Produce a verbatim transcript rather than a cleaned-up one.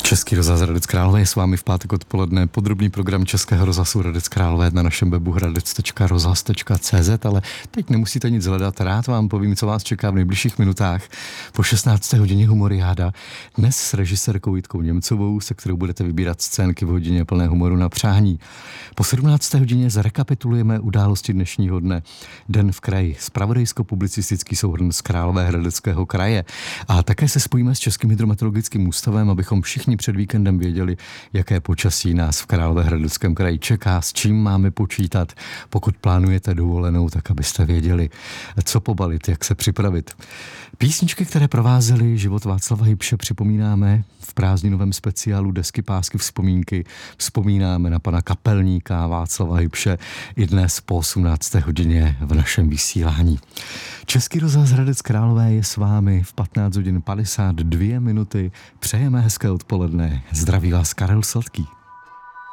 Český rozhlas Hradec Králové je s vámi v pátek odpoledne. Podrobný program Českého rozhlasu Hradec Králové na našem webu hradec tečka rozhlas tečka cé zet, ale teď nemusíte nic hledat. Rád vám povím, co vás čeká v nejbližších minutách. Po šestnácté hodině Humoriáda. Dnes s režisérkou Jitkou Němcovou, se kterou budete vybírat scénky v hodině plné humoru na přání. Po sedmnácté hodině zrekapitulujeme události dnešního dne. Den v kraji. Zpravodajsko-publicistický souhrn z Královéhradeckého kraje. A také se spojíme s Českým hydrometeorologickým ústavem, abychom všichni před víkendem věděli, jaké počasí nás v Královéhradeckém kraji čeká, s čím máme počítat. Pokud plánujete dovolenou, tak abyste věděli, co pobalit, jak se připravit. Písničky, které provázely život Václava Hybše, připomínáme v prázdninovém speciálu Desky, pásky, vzpomínky. Vzpomínáme na pana kapelníka Václava Hybše i dnes po osmnácté hodině v našem vysílání. Český rozhlas Hradec Králové je s vámi v patnáct hodin padesát dvě minuty. Přejeme hezké odpoledne. Zdraví vás Karel Sladký.